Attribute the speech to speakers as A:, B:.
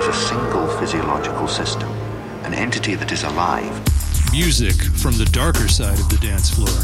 A: a single physiological system, an entity that is alive.
B: Music from the darker side of the dance floor.